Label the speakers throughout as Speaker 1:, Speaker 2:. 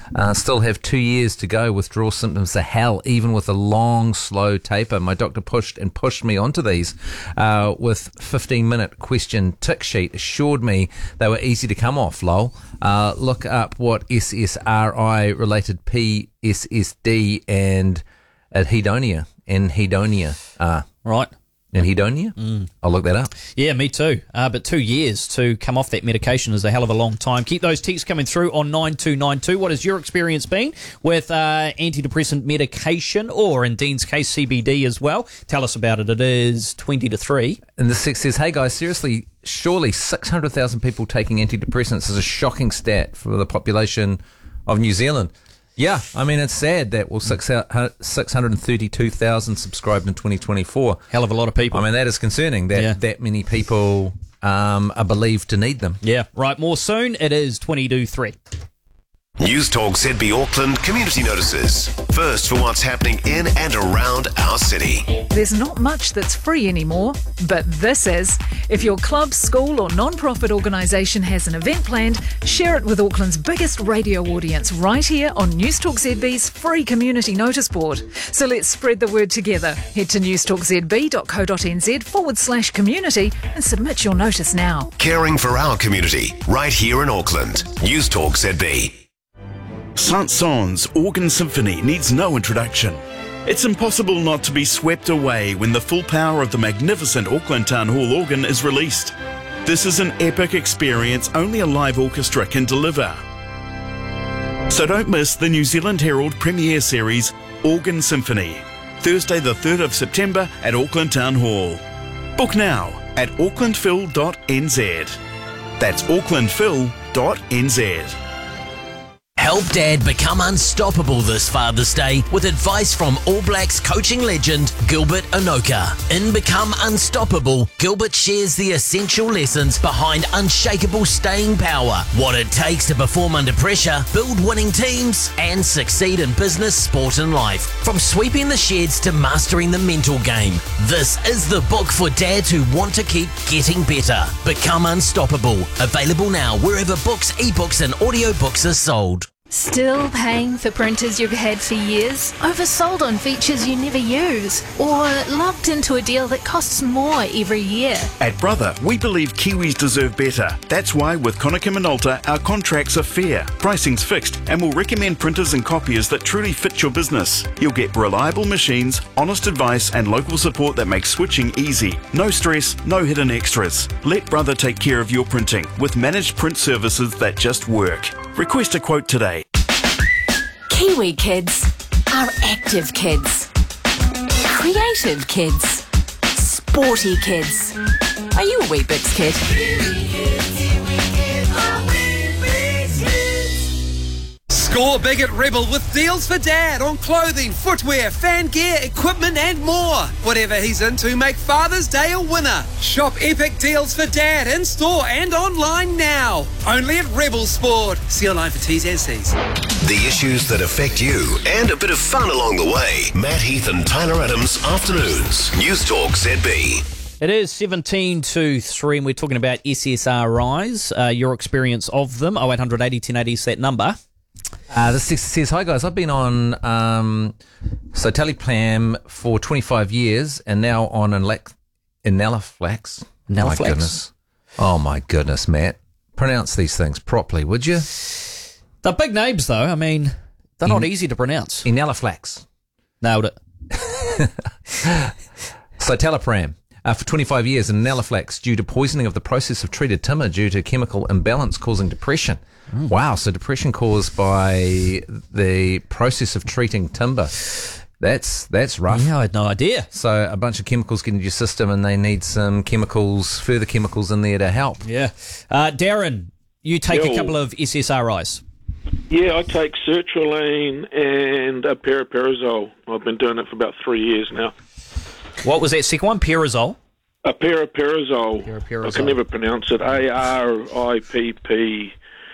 Speaker 1: Still have 2 years to go. Withdrawal symptoms are hell, even with a long, slow taper. My doctor pushed me onto these with 15-minute question tick sheet. Assured me they were easy to come off, lol. Look up what SSRI-related PSSD and anhedonia are.
Speaker 2: Right.
Speaker 1: Anhedonia? I'll look that up.
Speaker 2: Yeah, me too. But 2 years to come off that medication is a hell of a long time. Keep those texts coming through on 9292. What has your experience been with antidepressant medication, or in Dean's case, CBD as well? Tell us about it. It is 20 to 3.
Speaker 1: And the text says, hey guys, seriously, surely 600,000 people taking antidepressants is a shocking stat for the population of New Zealand. Yeah, I mean, it's sad that 632,000 subscribed in 2024.
Speaker 2: Hell of a lot of people.
Speaker 1: I mean, that is concerning that that many people are believed to need them.
Speaker 2: Yeah, right. More soon. It is 20 to 3.
Speaker 3: News Talk ZB Auckland community notices. First for what's happening in and around our city.
Speaker 4: There's not much that's free anymore, but this is. If your club, school or non-profit organisation has an event planned, share it with Auckland's biggest radio audience right here on News Talk ZB's free community notice board. So let's spread the word together. Head to newstalkzb.co.nz/community and submit your notice now.
Speaker 3: Caring for our community right here in Auckland. News Talk ZB.
Speaker 5: Saint-Saëns Organ Symphony needs no introduction. It's impossible not to be swept away when the full power of the magnificent Auckland Town Hall organ is released. This is an epic experience only a live orchestra can deliver. So don't miss the New Zealand Herald premiere series Organ Symphony, Thursday the 3rd of September at Auckland Town Hall. Book now at aucklandphil.nz. That's aucklandphil.nz.
Speaker 6: Help Dad become unstoppable this Father's Day with advice from All Blacks coaching legend Gilbert Enoka. In Become Unstoppable, Gilbert shares the essential lessons behind unshakable staying power, what it takes to perform under pressure, build winning teams, and succeed in business, sport and life. From sweeping the sheds to mastering the mental game, this is the book for dads who want to keep getting better. Become Unstoppable. Available now wherever books, ebooks and audiobooks are sold.
Speaker 7: Still paying for printers you've had for years? Oversold on features you never use? Or locked into a deal that costs more every year?
Speaker 5: At Brother, we believe Kiwis deserve better. That's why with Konica Minolta, our contracts are fair, pricing's fixed, and we'll recommend printers and copiers that truly fit your business. You'll get reliable machines, honest advice, and local support that makes switching easy. No stress, no hidden extras. Let Brother take care of your printing with managed print services that just work. Request a quote today.
Speaker 8: Kiwi kids are active kids, creative kids, sporty kids. Are you a Weet-Bix kid?
Speaker 9: Score big at Rebel with deals for Dad on clothing, footwear, fan gear, equipment and more. Whatever he's into, make Father's Day a winner. Shop epic deals for Dad in store and online now. Only at Rebel Sport. See online for T's and C's.
Speaker 3: The issues that affect you and a bit of fun along the way. Matt Heath and Tyler Adams, afternoons. News Talk ZB.
Speaker 2: It is 17 to 3 and we're talking about SSRIs, your experience of them. 0800 80 1080 is that number.
Speaker 1: This says, hi guys, I've been on Citalopram for 25 years and now on Enaloflax. My goodness. Oh my goodness, Matt. Pronounce these things properly, would you?
Speaker 2: They're big names though. I mean, they're not easy to pronounce.
Speaker 1: Enaloflax.
Speaker 2: Nailed it.
Speaker 1: Citalopram. For 25 years, and Enaloflax due to poisoning of the process of treated timber due to chemical imbalance causing depression. Wow, so depression caused by the process of treating timber. That's rough.
Speaker 2: Yeah, I had no idea.
Speaker 1: So a bunch of chemicals get into your system and they need some further chemicals in there to help.
Speaker 2: Yeah. Darren, you take a couple of SSRIs.
Speaker 10: Yeah, I take sertraline and a peraperazole. I've been doing it for about 3 years now.
Speaker 2: What was that second one? Perazole?
Speaker 10: A peraperazole. I can never pronounce it. ARIPPRA.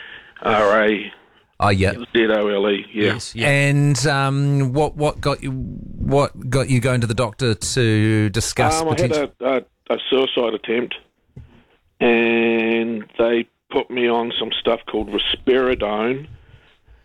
Speaker 1: Oh yeah,
Speaker 10: ZOLE. Yeah.
Speaker 2: Yes, yeah.
Speaker 1: And what got you going to the doctor to discuss?
Speaker 10: I had a suicide attempt, and they put me on some stuff called risperidone,